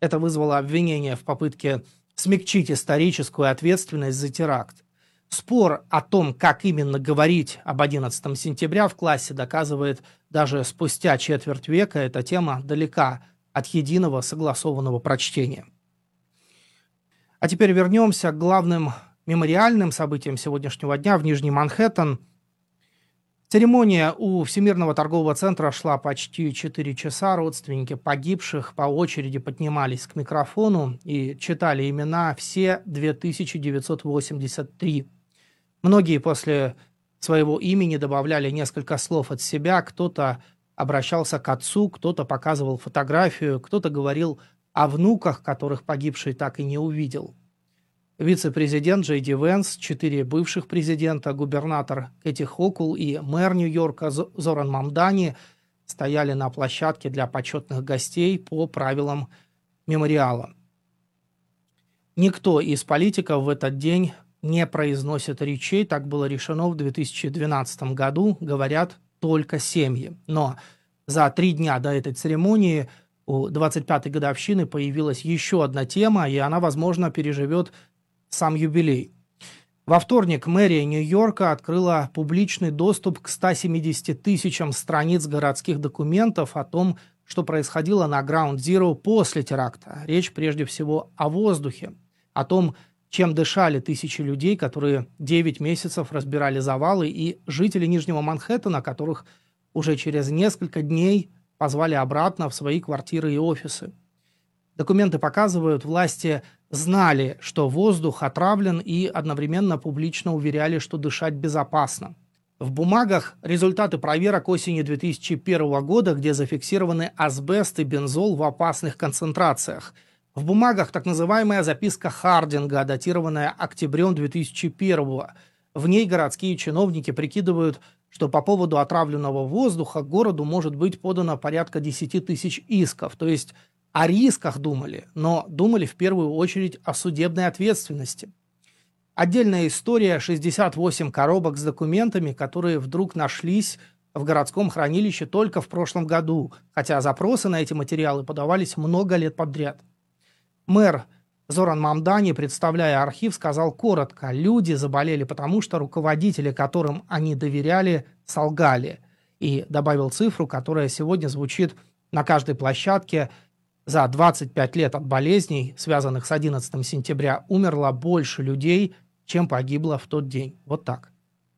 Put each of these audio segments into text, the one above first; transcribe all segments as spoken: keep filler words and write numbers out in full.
Это вызвало обвинение в попытке смягчить историческую ответственность за теракт. Спор о том, как именно говорить об одиннадцатого сентября в классе, доказывает, даже спустя четверть века эта тема далека от единого согласованного прочтения. А теперь вернемся к главным мемориальным событиям сегодняшнего дня в Нижний Манхэттен. Церемония у Всемирного торгового центра шла почти четыре часа. Родственники погибших по очереди поднимались к микрофону и читали имена все две тысячи девятьсот восемьдесят три. Многие после своего имени добавляли несколько слов от себя. Кто-то обращался к отцу, кто-то показывал фотографию, кто-то говорил о внуках, которых погибший так и не увидел. Вице-президент Джей Ди Венс, четыре бывших президента, губернатор Кэти Хокул и мэр Нью-Йорка Зоран Мамдани стояли на площадке для почетных гостей по правилам мемориала. Никто из политиков в этот день не произносит речей, так было решено в две тысячи двенадцатом году, говорят только семьи. Но за три дня до этой церемонии у двадцать пятой годовщины появилась еще одна тема, и она, возможно, переживет сам юбилей. Во вторник мэрия Нью-Йорка открыла публичный доступ к ста семидесяти тысячам страниц городских документов о том, что происходило на Ground Zero после теракта. Речь прежде всего о воздухе, о том, чем дышали тысячи людей, которые девять месяцев разбирали завалы, и жители Нижнего Манхэттена, которых уже через несколько дней позвали обратно в свои квартиры и офисы. Документы показывают, власти знали, что воздух отравлен, и одновременно публично уверяли, что дышать безопасно. В бумагах результаты проверок осени две тысячи первого года, где зафиксированы асбест и бензол в опасных концентрациях. В бумагах так называемая записка Хардинга, датированная октябрем две тысячи первого. В ней городские чиновники прикидывают, что по поводу отравленного воздуха городу может быть подано порядка десяти тысяч исков, то есть о рисках думали, но думали в первую очередь о судебной ответственности. Отдельная история – шестьдесят восемь коробок с документами, которые вдруг нашлись в городском хранилище только в прошлом году, хотя запросы на эти материалы подавались много лет подряд. Мэр Зоран Мамдани, представляя архив, сказал коротко: люди заболели потому, что руководители, которым они доверяли, солгали. И добавил цифру, которая сегодня звучит на каждой площадке: за двадцать пять лет от болезней, связанных с одиннадцатого сентября, умерло больше людей, чем погибло в тот день. Вот так.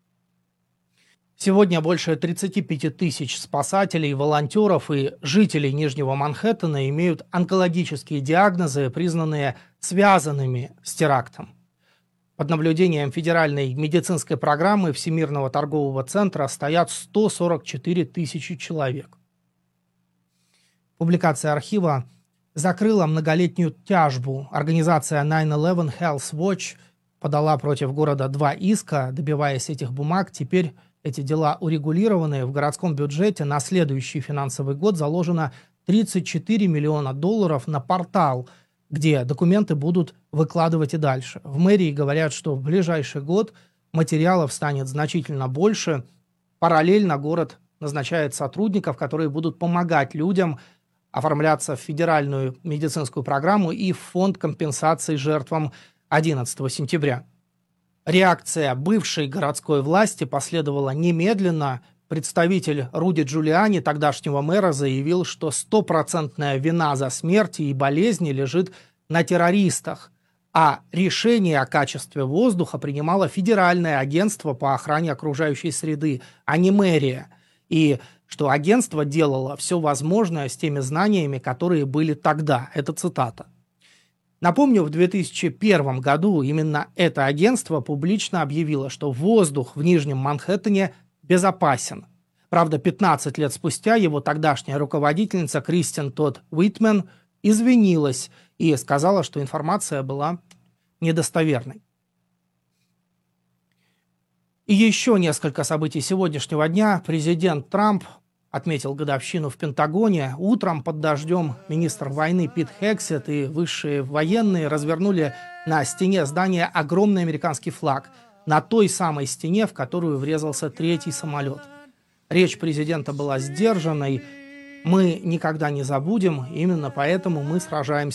Сегодня больше тридцати пяти тысяч спасателей, волонтеров и жителей Нижнего Манхэттена имеют онкологические диагнозы, признанные связанными с терактом. Под наблюдением Федеральной медицинской программы Всемирного торгового центра стоят сто сорок четыре тысячи человек. Публикация архива закрыла многолетнюю тяжбу. Организация найн элевен Health Watch подала против города два иска, добиваясь этих бумаг. Теперь эти дела урегулированы. В городском бюджете на следующий финансовый год заложено тридцать четыре миллиона долларов на портал, где документы будут выкладывать и дальше. В мэрии говорят, что в ближайший год материалов станет значительно больше. Параллельно город назначает сотрудников, которые будут помогать людям оформляться в федеральную медицинскую программу и в фонд компенсации жертвам одиннадцатого сентября. Реакция бывшей городской власти последовала немедленно. Представитель Руди Джулиани, тогдашнего мэра, заявил, что стопроцентная вина за смерти и болезни лежит на террористах, а решение о качестве воздуха принимало Федеральное агентство по охране окружающей среды, а не мэрия, и что агентство делало все возможное с теми знаниями, которые были тогда. Это цитата. Напомню, в две тысячи первом году именно это агентство публично объявило, что воздух в Нижнем Манхэттене безопасен. Правда, пятнадцать лет спустя его тогдашняя руководительница Кристин Тодд Уитмен извинилась и сказала, что информация была недостоверной. И еще несколько событий сегодняшнего дня. Президент Трамп отметил годовщину в Пентагоне. Утром под дождем министр войны Пит Хексет и высшие военные развернули на стене здания огромный американский флаг, на той самой стене, в которую врезался третий самолет. Речь президента была сдержанной. Мы никогда не забудем, именно поэтому мы сражаемся